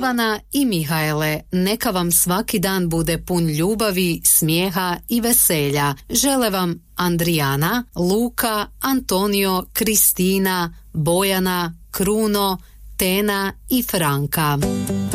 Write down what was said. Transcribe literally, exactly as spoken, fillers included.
Ivana i Mihaele, neka vam svaki dan bude pun ljubavi, smijeha i veselja. Žele vam Andrijana, Luka, Antonio, Kristina, Bojana, Kruno, Tena i Franka.